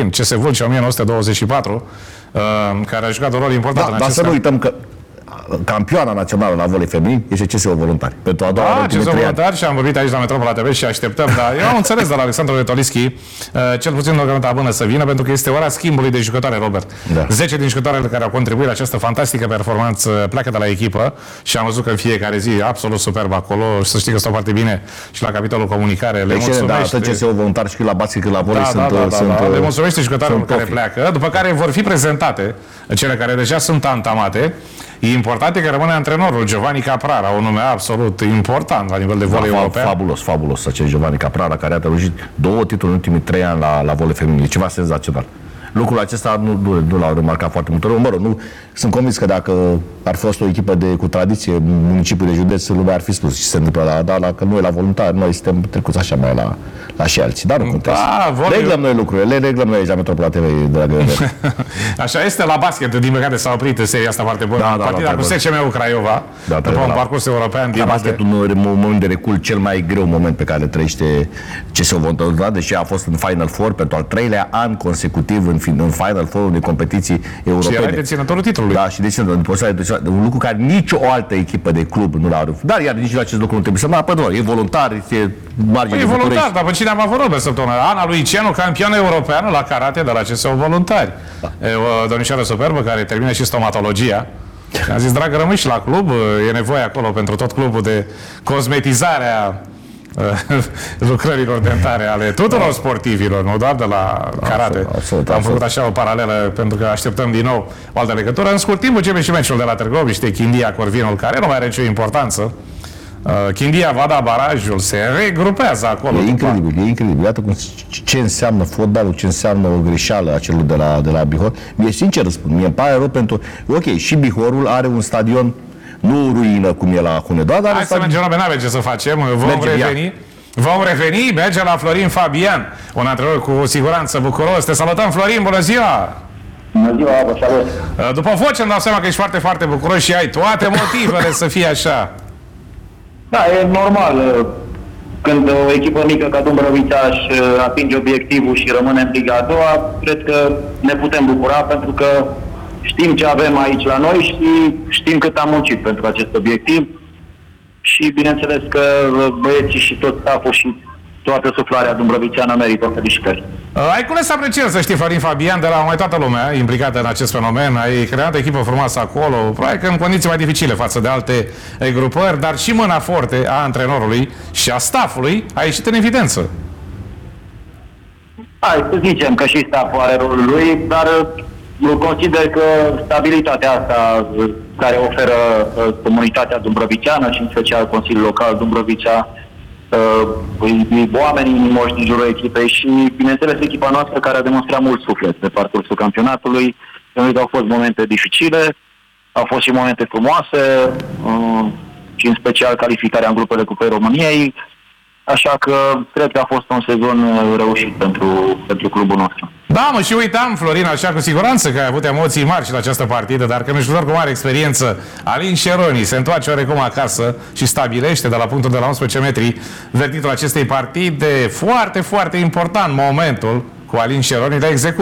Vâlceni, CS Vâlcea 1924, care a jucat un rol important în dar acest să nu uităm că campioana națională la volei feminin este CSU Voluntari. Pentru a doua CSU Voluntari și am vorbit aici la Metropola TV și așteptăm, dar eu am înțeles de la Alexandru Vetoliski, cel puțin o grămătă bună să vină, pentru că este ora schimbului de jucătoare, Robert. Da. 10 din jucătoarele care au contribuit la această fantastică performanță pleacă de la echipă și am văzut că în fiecare zi absolut superb acolo și să știi că stau foarte bine și la capitolul comunicare. Le mulțumește. Da, CSU Voluntari și la basket, cât la volei sunt le mulțumește jucătoarele care pleacă, după care vor fi prezentate cele care deja sunt antamate. E important că rămâne antrenorul Giovanni Caprara, un nume absolut important la nivel de volei european. Fabulos acest Giovanni Caprara, care a reușit 2 titluri în ultimii 3 ani la volei feminin. E ceva senzațional. Lucrul acesta nu l-au remarcat foarte mult. Mă rog, nu, sunt convins că dacă ar fi fost o echipă cu tradiție, municipiul de județ, lumea ar fi spus ce se întâmplă că noi la voluntari, noi suntem trecuți așa mai la și alții. Dar nu contează. Reglăm noi lucrurile, le reglăm noi aici la Metropola TV, dragă. Așa este la basket, din păcate s-a oprit seria asta foarte bună. Partida cu SCM-ul Craiova, după un parcurs european. La basket, un moment de recul, cel mai greu moment pe care le trăiește CSU Voluntari, deși a fost în Final Four pentru al 3-lea an consecutiv în Final Four unei competiții europene. Și era deținătorul titlului. Da, și deținătorul. Un lucru care nicio altă echipă de club nu l-a reușit. Dar iar nici acest lucru nu trebuie să mă e voluntar, e margine de voluntar, dar pe cine am avut pe săptămâna? Ana Luicianu, campioană europeană la karate de la CSU Voluntari. Da. O domnișoară superbă care termină și stomatologia. Am zis, dragă, rămâi și la club, e nevoie acolo pentru tot clubul de cosmetizarea lucrărilor dentare ale tuturor sportivilor, nu doar de la karate. Am făcut așa o paralelă pentru că așteptăm din nou o altă legătură. În scurt timp începe și meciul de la Târgoviște, Chindia Corvinul, care nu mai are nicio importanță. Chindia va da barajul, se regrupează acolo. E incredibil. Iată ce înseamnă fotbalul, ce înseamnă o greșeală a celor de la Bihor. Mie sincer spun, mie îmi pare rău pentru... Ok, și Bihorul are un stadion nu ruină cum e la Hunedoara, dar... Hai să mergem la Benave, ce să facem, vom reveni, mergem la Florin Fabian, un antrenor cu siguranță bucuros. Te salutăm, Florin, bună ziua! Bună ziua, vă salut! După voce îmi dau seama că ești foarte, foarte bucuros și ai toate motivele să fie așa. Da, e normal. Când o echipă mică ca Dumbrăvița își atinge obiectivul și rămâne în Liga a doua, cred că ne putem bucura pentru că știm ce avem aici la noi și știm cât am muncit pentru acest obiectiv și bineînțeles că băieții și tot stafful și toată suflarea dumbrăvițeană merită felicitări. Ai cules să apreciez, să știi, Florin Fabian, de la mai toată lumea implicată în acest fenomen. Ai creat o echipă frumoasă acolo, probabil că în condiții mai dificile față de alte grupări, dar și mâna forte a antrenorului și a staffului a ieșit în evidență. Hai să zicem că și stafful are rolul lui, dar eu consider că stabilitatea asta care oferă comunitatea dumbrăviceană și în special Consiliul Local Dumbrăvicea, oamenii inimoși din jurul echipei și, bineînțeles, echipa noastră care a demonstrat mult suflet pe parcursul campionatului. Au fost momente dificile, au fost și momente frumoase și în special calificarea în grupele Cupei României. Așa că cred că a fost un sezon reușit pentru clubul nostru. Da, mă, și uitam, Florin, așa cu siguranță că ai avut emoții mari și la această partidă, dar că un jucător cu mare experiență, Alin Șeroni, se întoarce oarecum acasă și stabilește de la punctul de la 11 metri verdictul acestei partide. Foarte, foarte important momentul cu Alin Șeroni de execuție.